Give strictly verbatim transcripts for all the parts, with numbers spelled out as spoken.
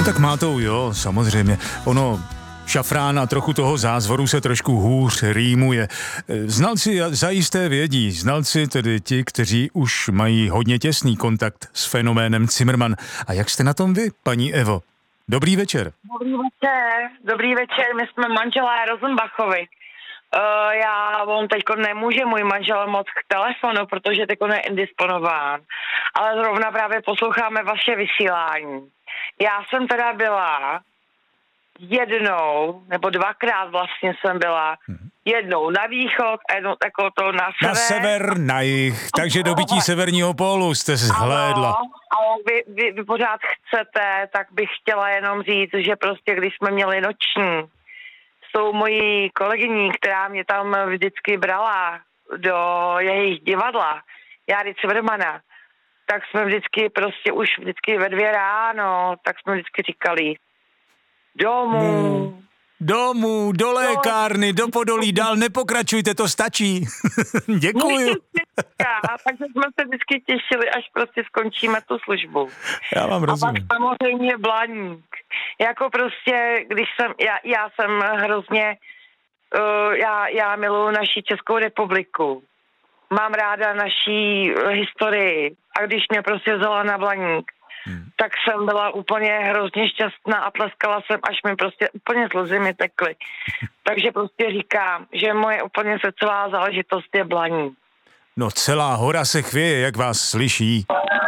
tak mátou, jo, samozřejmě. Ono, šafrán a trochu toho zázvoru se trošku hůř rýmuje. Znalci zajisté vědí, znalci tedy ti, kteří už mají hodně těsný kontakt s fenoménem Cimrman. A jak jste na tom vy, paní Evo? Dobrý večer. Dobrý večer, dobrý večer, my jsme manželé Rosenbachovi. Uh, já, on teďko nemůže můj manžel moc k telefonu, protože teďko je indisponován. Ale zrovna právě posloucháme vaše vysílání. Já jsem teda byla jednou, nebo dvakrát vlastně jsem byla, jednou na východ a jednou jako to na sever. Na sever, na jih, takže dobytí severního pólu jste zhlédla. Ale vy, vy, vy pořád chcete, tak bych chtěla jenom říct, že prostě když jsme měli noční s tou mojí kolegyní, která mě tam vždycky brala do jejich divadla, Járy Cimrmana, tak jsme vždycky prostě už vždycky ve dvě ráno, tak jsme vždycky říkali domů. Hmm. Domů, do lékárny, do Podolí, dál nepokračujte, to stačí. Děkuju. Takže jsme se vždycky těšili, až prostě skončíme tu službu. Já vám rozumím. A pak samozřejmě Blaník. Jako prostě, když jsem, já, já jsem hrozně, uh, já, já miluji naši Českou republiku. Mám ráda naší historii. A když mě prostě vzala na Blaník, Hmm. tak jsem byla úplně hrozně šťastná a tleskala jsem, až mi prostě úplně slzy mi tekly. Takže prostě říkám, že moje úplně srdcová záležitost je Blaník. No celá hora se chvěje, jak vás slyší.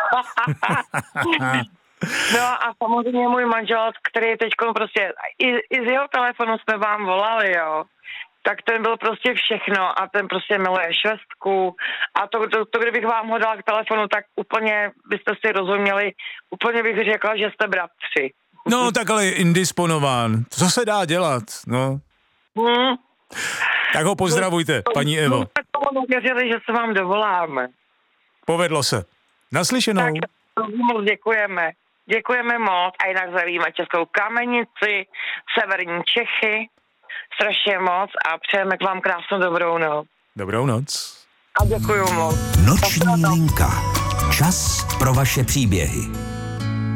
No a samozřejmě můj manžel, který teďko prostě, i, i z jeho telefonu jsme vám volali, jo. Tak ten byl prostě všechno a ten prostě miluje švestku a to, to, to, kdybych vám ho dala k telefonu, tak úplně byste si rozuměli, úplně bych řekla, že jste bratři. No tak ale je indisponován, co se dá dělat, no. Hmm. Tak ho pozdravujte, paní Evo. My jsme tomu nevěřili, že se vám dovoláme. Povedlo se. Naslyšenou. Tak moc děkujeme. Děkujeme moc a jinak zdravíme Českou Kamenici, severní Čechy. Strašně moc a přejeme k vám krásnou dobrou noc. Dobrou noc. A děkuju moc. Noční linka. Čas pro vaše příběhy.